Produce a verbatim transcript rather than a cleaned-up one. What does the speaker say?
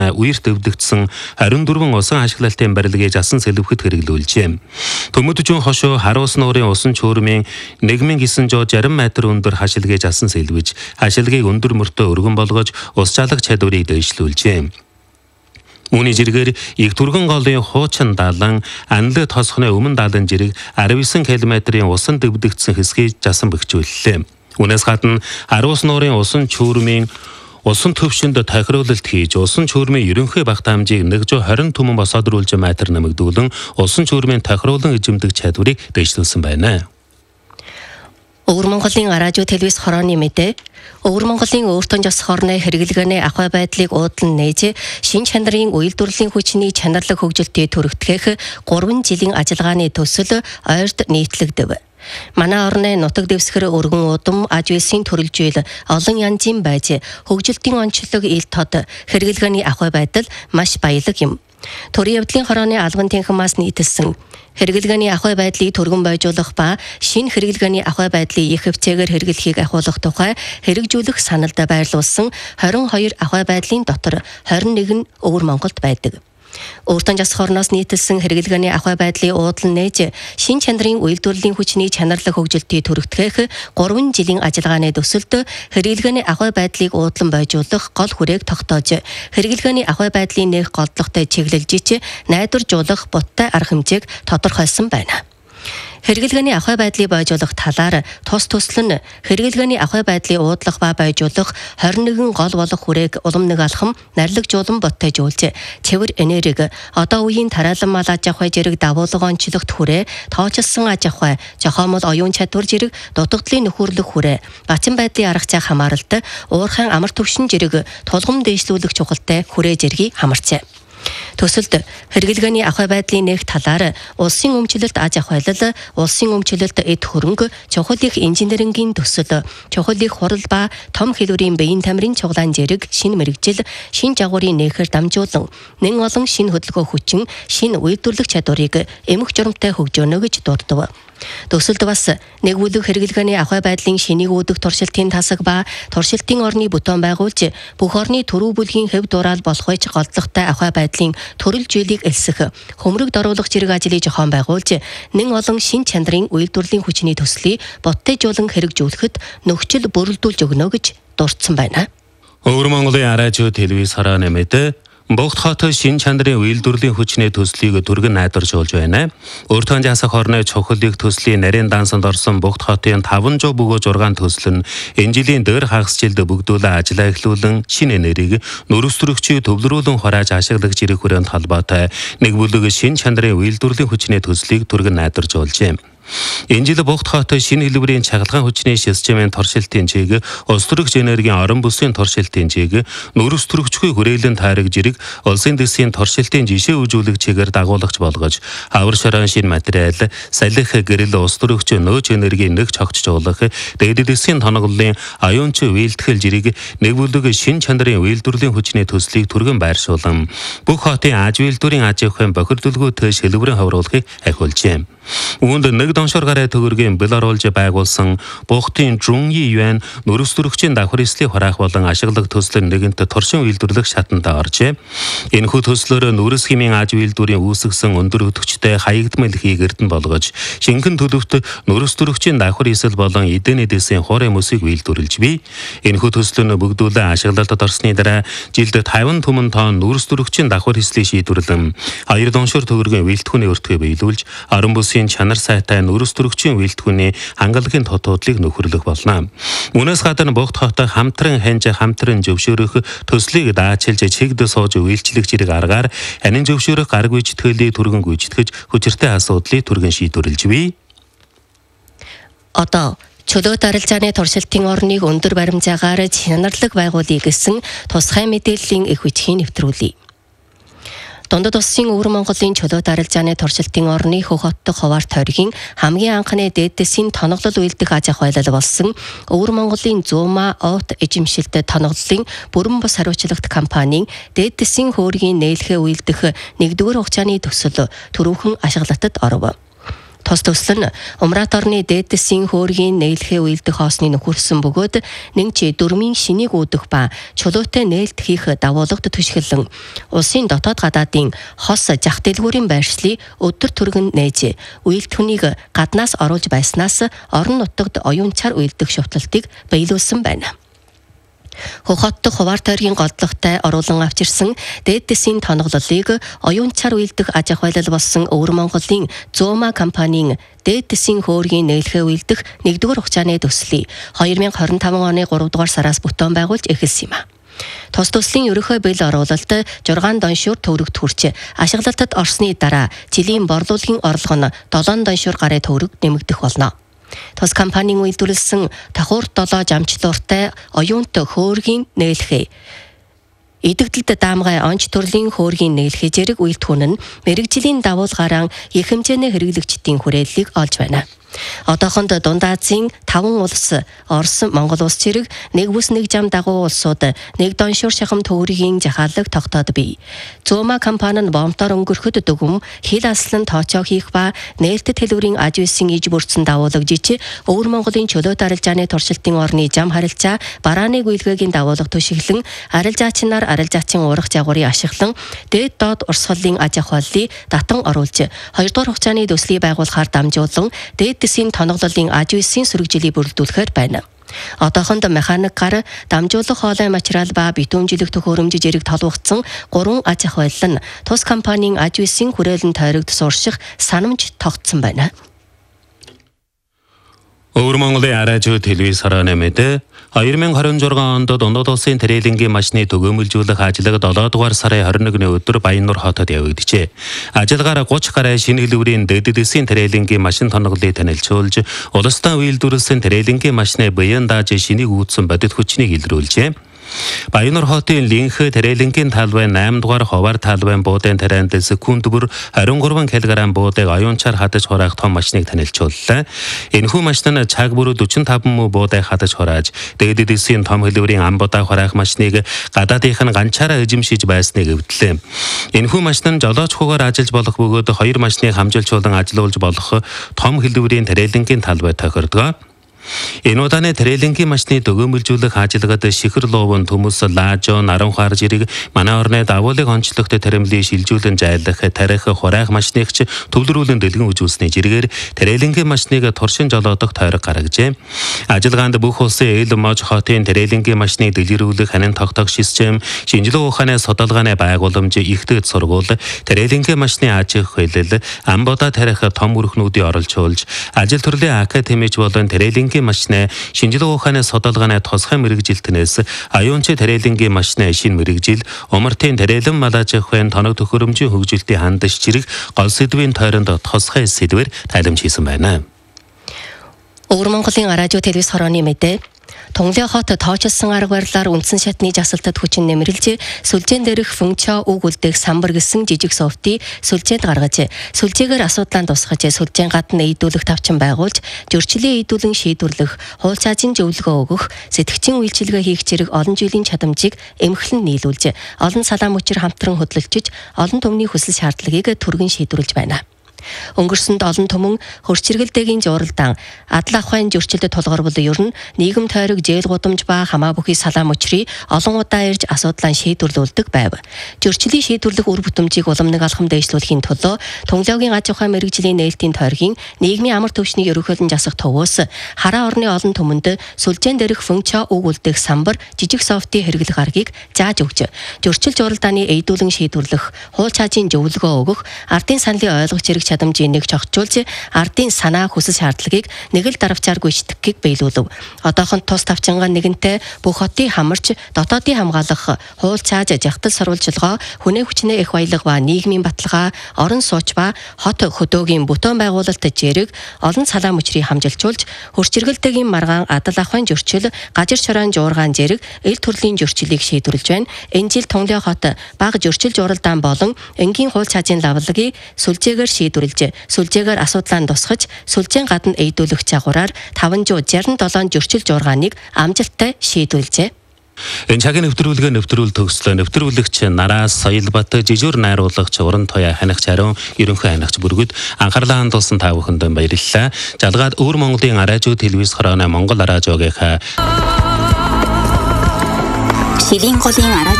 үерт өвдөгдсөн арван дөрвөн усан ашиглалтын барилгыг асан сэлбэхэд хэрэглүүлжээ. Төмөджин хошоо харуус нуурын усан чөөрмийн нэг мянган гисэн жоо жарим метр өндөр хашилгыг асан сэлбэж, хашилгийг өндөр мөртөө өргөн болгож ус чалах чадварыг дэвшлүүлжээ. Үүний жиргээр их түргэн голын хуучин даалан анлы тосхны өмнө даалан жирэг арван девять километрийн усан дэвдэгдсэн хэсгийг жасан бэхжүүллээ. Үүнээс гадна харуус нуурын усан чөөрмийн усан төвшөнд тохируулалт хийж усан чөөрмийн ерөнхий багтаамжийг нэг жүз двадцать түмэн босоодруулж метр нэмэгдүүлэн усан чөөрмийн тохируулан эзэмдэх чадварыг дэвшлүүлсэн байна. Өвөр Монголын радио телевиз хорооны мэдээ. Өвөр Монголын өөртөө жос хорны хэрэглэгөөний ахуй байдлыг уудлан нээж шин чанарын үйлдвэрлэлийн хүчний чанарлаг хөгжилтийг түргэтгэх гурван жилийн ажиллагааны төсөл ойрд нийтлэгдэв. Манай орны нутаг дэвсгэр өргөн удам аж үйлсийн төрөлжил олон янзын байж хөгжилтийн онцлог ил тод хэрэглэгөөний ахуй байдал маш баялаг юм. Төрийн явдлын хорооны албан тэнхимээс нийтэлсэн хэрэглэгөөний ахуй байдлыг түргэн бойжуулах ба шинэ хэрэглэгөөний ахуй байдлыг их хэмжээгээр хэрэглэхийг ахиулах тухай хэрэгжүүлэх саналд байрлуулсан двадцать two ахуй байдлын дотор двадцать one нь Өвөр Монголд байдаг. Өөртөө жас хорноос нийтэлсэн хэрэглэгөөний ахуй байдлыг уудлан нээж шин чанарын үйлдвэрлэлийн хүчний чанарлаг хөгжилтийг түргэтгэх гурван жилийн ажиллагааны төсөлд хэрэглэгөөний ахуй байдлыг уудлан бойжуулах гол хүрээг тогтоож хэрэглэгөөний ахуй байдлын нэг голдлоготой чиглэлжиж найдваржуулах буттай арга хэмжээг тодорхойлсон байна. Хэрэглэгөөний ахуй байдлыг бойжуулах талаар тус төсөл нь хэрэглэгөөний ахуй байдлыг уудлах ба бойжуулах двадцать one гол болох хүрээг улам нэг алхам нарлагжуулан боттойжуулж цэвэр энерги одоо үеийн тараалан мал аж ахуй зэрэг давуулга онцлогт хүрээ тоочилсон аж ахуй жохомол оюун чадвар зэрэг дутагдлын нөхөрлөх хүрээ бачин байдлын арга зай хамааралтай уурхайн амар төвшин зэрэг тулгам дээшлүүлэх чухалтай хүрээ зэргийг хамарчээ. Төсөлд хэрэглэгөөний ахуй байдлын нэг талаар улсын өмчлөлт аж ахуйлал, улсын өмчлөлт эд хөрөнгө, чухал их инженерингийн төсөл, чухал их хурал ба том хэлбэрийн биеийн тамирын цуглаан зэрэг шинэ мэрэгжил, шинэ жагуурын нээхээр дамжуулан нэн олон шинэ хөдөлгөөн хүчин, шинэ үйлдвэрлэх чадварыг эмх журамтай хөгжөөнө гэж дурдв. Төсөлд бас нэгүүлэх хэрэглэгөөний ахуй байдлын шинийг үүдэх туршилтын тасаг ба туршилтын орны бүтээн байгуулж бүх орны төрөв бүлгийн хэв дураал болохойч голдлоготой ахуй байдлын төрөл жилийг элсэх хөмрөг дөрвөлөх зэрэг ажлыг зохион байгуулж нэн олон шин чанарын үйлдвэрлэлийн хүчний төслийг боттойжуулан хэрэгжүүлэхэд нөхцөл бүрэлдүүлж өгнө гэж дурдсан байна. Өвөр Монголын радио телевиз хорооны мэдээ Богд хотод шин чанарын үйлдвэрлэлийн хүчний төслийг түргэн найдваржуулж байна. Өөртөө жасах хорны чухлыг төслийн нарийн дансанд орсон Богд хотын five hundred бөгөөж зургаан төсөл нь энэ жилийн дээр хагас жилд бүгдүүлэн ажиллаа эхлүүлэн шинэ энергийг нөрөс төрөгчийг төвлөрүүлэн хурааж ашиглах зэрэг хүрээнд холбоотой нэг бүлэг шин чанарын үйлдвэрлэлийн хүчний төслийг түргэн найдваржуулжээ. Энэ жил Богд хотод шинэ хэлбэрийн чагалгаан хүчний системийн туршилтын чиг, улс төрөгч энергийн орон бүсийн туршилтын чиг, нөрөс төрөгчгүй хүрээлэн тайраг зэрэг улсын дэсийн туршилтын жишээ үзүүлэх чигээр дагуулагч болгож, авар шорон шинэ материал, салхи гэрэл улс төрөгч нөөц энергийн нэг чогтжуулах, дээд дэсийн тоноглолын аюунч үйлдэхэл зэрэг нэг бүлэг шинэ чанарын үйлдвэрлэлийн хүчний төслийг түргэн байршуулан, бүх хотын аж үйлдвэрийн аж ахуйн бохирдолгүй шилбэрэн хавруулахыг ахиулжээ. Үүнд нэг доншор гараа төгөргийн Белоруулж байгуулсан Бухтын Жунги юан нөрөс төрөгчийн давхар эслийг хураах болон ашиглах төслөөр нэгэнт туршин үйлдвэрлэх шатанд оржээ. Энэхүү төслөөр нөрөс хэмийн аж үйлдвэрийн үүсгэсэн өндөр өдөгчтэй хаягдмал хийг эрдэн болгож, шингэн төлөвт нөрөс төрөгчийн давхар эсэл болон эдэний дэсийн хуурай мөсийг үйлдвэрлэж бий. Энэхүү төслөө бүгдүүлэн ашиглалтад орсны дараа жилд fifty түмэн тонн нөрөс төрөгчийн давхар эслийг шийдвэрлэн, хоёр доншор төгөргийн үйлдвэрийн өртгөө биелүүлж, орон бүсийн чанар сайтай нөрөс төрөгчийн үйлдвэрийн хангалтын тотуудлыг нөхөрлөх болно. Үүнээс гадна Богд хотод хамтран ханж хамтран зөвшөөрөх төслийг даачилж чигд сууж үйлчлэх зэрэг аргаар анин зөвшөөрөх арга гүйцэтгэлийг түргэн гүйцэтгэж хүчиртэй асуудлыг түргэн шийдвэрлэж бий. Одоо чөлөө даралжааны туршилтын орныг өндөр баримжаагаар чанарлаг байгуулъя гэсэн тусгай мэдээллийн их хүчийг нэвтрүүлье. Дундад улсын Өвөр Монголын чөлөө даралжааны туршилтын орны Хөх хоттой хуваар тойргийн хамгийн анхны дээдэсийн тоноглол үйлдэх аж ахуйлал болсон Өвөр Монголын Зуума От эжимшилтэд тоноглолын бүрэн бус хариуцлагт компанийн дээдэсийн хөөргийн нээлхээ үйлдэх нэгдүгээр хугацааны төсөл түрүүхэн ашиглалтад оров. Тус төсөл нь Умрат орны дээд засгийн хөөргийн нээлтхээ уйлдах хоосны нөхөрсөн бөгөөд нэг чи дөрмийн шинийг үүдэх ба чулуутай нээлт хийх дагуулгад түшгэлэн улсын дотоод гадаадын хос зах дэлгүүрийн байршлыг өдөр түргэн нээж уйлдэхнийг гаднаас оруулж байснаас орон нутагт оюунчаар уйлдах шутлалтыг биелүүлсэн байна. Хохоттой хуваар тойргийн голдлоготой оруулан авчирсан дээд засгийн тоноглолыг оюунчаар уйлдах аж ахуй болсон Өвөр Монголын Зуума компанийн дээд засгийн хөөргийн нээлтхээ уйлдах нэгдүгээр хугацааны төслийг хоёр мянга хорин таван оны гуравдугаар сараас бүтэн байгуулж эхэлсэн юм а. Тус төслийн ерөнхий бэл оруулалт жургаан доншуур төврөгт хүрч ашиглалтад орсны дараа жилийн борлуулалтын орлого нь долоон доншуур гарын төврөг нэмэгдэх болно. Тус компанийн үйлдвэрлэсэн тахуур долоо жамчлууртай оюунт хөөргийн нээлтхээ идэгдэлд даамгай онц төрлийн хөөргийн нээлтхээ зэрэг үйлдвэрн нь мэрэгжлийн давуулгаараа их хэмжээний хэрэглэгчдийн хүрээллийг олж байна. Одоохонд Дунд Азийн таван улс Орос, Монгол улс зэрэг нэг бүс нэг зам дагуу улсууд нэг доншуур шахам төврийн захиалгыг тогтоод бий. Зуума компани нь бомтоор өнгөрөхөд дүгм хил аслан тоочоо хийх ба нээлттэй хэлбэрийн аж үйлсийн иж бүрдсэн дагуулгажиж Өвөр Монголын чөлөөт арилжааны туршилтын орны зам харилцаа барааны гүйлгээгийн дагуулга төшиглэн арилжаачнаар арилжаачийн урах жагуурыг ашиглан дээд доод урсгалын аж ахуйлыг татан оруулж хоёрдугаар хугацааны төслийг байгуулахаар дамжуулан дээд засгийн тоноглолын аж үйлсийн сөрөгжилийг бүрдүүлэхээр байна. Одоохонд механикаар дамжуулах хоолой материал ба битүүмжлэх төхөөрөмж зэрэг толбогдсон гурван аж ахуйл нь тус компанийн аж үйлсийн хүрээлэн тойрогт суурших санамж тогтсон байна. Өвөр Монголын радио телевиз харааны мэдээ хоёр мянга хорин зургаан онд Дундад улсын трейлингийн машины төгөөмөлжүүлэх ажлыг долоо дугаар сарын хорин нэгний өдөр Баяннур хотод явагдажээ. Ажиллагаар гуч гаруй шинэ хэлбэрийн дэд дэсийн трейлингийн машин тоноглолыг танилцуулж, улстай үйлдвэрлэсэн трейлингийн машины баян дааж шинийг үүдсэн бодит хүчнийг илрүүлжээ. Баяннур хотын линх трейлингийн талбай eight дугаар хуваар талбай буудын тарианд секунд бүр twenty-three килограмм буудыг оюунчаар хадаж хураах том машиныг танилцууллаа. Энэхүү машин нь цаг бүр forty-five муу буудыг хадаж хурааж, дээд дэсийн том хэлбэрийн амбуудаа хураах машиныг гадаадынх нь ганчаараа эзэмшиж байсныг эвдлээ. Энэхүү машин нь жолооч хүүгээр ажиллаж болох бөгөөд хоёр машиныг хамжилчуулан ажилуулж болох том хэлбэрийн трейлингийн талбай тохирдог. Энэ удааны трейлингийн машины төгөөмөлжүүлэх ажиллагад Шихэр Ловон төмөс Лаажон Аранхаар зэрэг манай орны давуулыг онцлогтой таримлыг шилжүүлэн жайлах тарих хураах машиныг төвлөрүүлэн дэлгэн үзүүлсний зэрэгээр трейлингийн машиныг туршин жолоодох тойрог гаргажээ. Ажиллагаанд бүх улсын эл мож хотын трейлингийн машиныг дэлгэрүүлэх ханин тогтоох систем, шинжилгээ ухааны судалгааны байгууламж, ихтгэд сургууль, трейлингийн машины аж ахуйлал, амбуудаа тарих том өрхнүүдийг оролцуулж, ажил төрлийн академич болон трейлингийн машины шинжилгээ ухааны судалгааны тусгай мэрэгжилтнээс аюунч трейлингийн машины шин мэрэгжил, умартын трейлэн малаж ахуйн тоног төхөөрөмжийн хөгжилтийн хандаж чирэг гол сэдвийн тойронд тусгай сэдвэр тайлбарж хийсэн байна. Өвөр Монголын радио телевиз хорооны мэдээ Тунгалын хот тоочилсан арга барилаар үндсэн шатны жасалтад хүчин нэмэрлж, сүлжээн дээрх функцаа үг үлдээх самбар гэсэн жижиг софтыг сүлжээнд гаргаж, сүлжээгээр асуудлаа тусгаж, сүлжээн гадна ийдүүлэх тавчин байгуулж, зөрчлийн ийдүүлэн шийдвэрлэх, хууль цаазын зөвлөгөө өгөх, сэтгчийн үйлчилгээ хийх зэрэг олон жилийн чадамжийг эмхлэн нийлүүлж, олон салаа мөчир хамтран хөдөлгөж, олон түмний хүсэл шаардлагыг түргэн шийдвэрлэж байна. Өнгөрсөнд олон түмэн хөрчиргэлдэгийн журалдаан адал ахуйн зөрчилдөд тулгарвал ер нь нийгэм тойрог зээл гудамж ба хамаа бүхий салаа мөчрийг олон удаа ирж асуудлаа шийдвэрлүүлдэг байв. Зөрчлийн шийдвэрлэх үр бүтэмжийг уламныг алхам дэвшлүүлэхийн тулд Тунгалын аж ахуйн мэрэгжлийн нээлтийн тойргийн нийгмийн амар төвчнийг ерөнхийлөн засах төвөөс хараа орны олон түмэнд сүлжээн дээрх функцаа үг үлдээх самбар жижиг софтыг хэрэглэх аргыг зааж өгч, зөрчил журалдааны эйдүүлэн шийдвэрлэх, хууль цаазын зөвлөгөө өгөх, ардын саналын ойлгох зэрэг чадамжийг нэг чогчуулж, ардын санаа хүсэл шаардлагыг нэг л даравчааргүй шитгэхийг биелүүлв. Одоохонд тус тавчингаа нэгэнтээ бүх хотын хамарч, дотоодын хамгаалах, хууль цааж, жагтал сурвалжилгоо, хүнээ хүчнээ их баялаг ба нийгмийн баталгаа, орон сууч ба хот хөдөөгийн бүтээн байгуулалт зэрэг олон салаа мөчрийг хамжилчулж, хөрчиргэлдэгийн маргаан адал ахуйн зөрчил, гажир шороон жуургаан зэрэг эл төрлийн зөрчилийг шийдвэрлэж байна. Энэ жил Тунгалын хот бага зөрчил журалдаан болон энгийн хууль цаазын лавлагыг сүлжээгээр шийдвэрлэж, сүлжээгээр асуудлаа тусгаж, сүлжээн гадна эйдүүлэх жагуураар five hundred sixty-seven зөрчил жуургааныг амжилттай шийдвэрлэжээ. Энэ цагийн нэвтрүүлгээ нэвтрүүл төгслөө. Нэвтрүүлэгч Нараас Соёлбат, жижүүр найруулагч Уран Тоя ханигч Ариун ерөнхий ханигч бүргэд анхаарлаа хандуулсан та бүхэнд баярлалаа. Жалгаад Өвөр Монголын радио телевиз хорооны Монгол радиогийнхаа Шилийн голын